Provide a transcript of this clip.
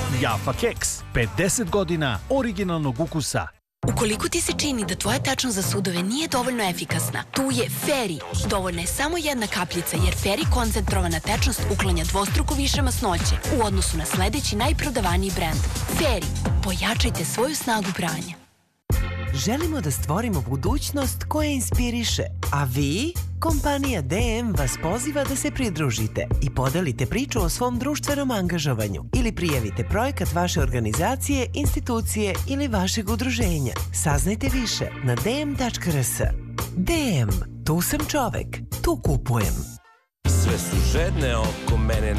Jaffa keks, 50 godina originalnog ukusa. Ukoliko ti se čini da tvoja tečnost za sudove nije dovoljno efikasna, tu je Feri. Dovoljna je samo jedna kapljica jer Feri koncentrovana tečnost uklanja dvostruko više masnoće u odnosu na sledeći najprodavaniji brend. Feri, pojačajte svoju snagu pranja. Želimo da stvorimo budućnost koja inspiriše, a vi? Kompanija DM vas poziva da se pridružite i podelite priču o svom društvenom angažovanju ili prijavite projekat vaše organizacije, institucije ili vašeg udruženja. Saznajte više na dm.rs. DM, tu sam čovek, tu kupujem. Sve su žedne oko mene.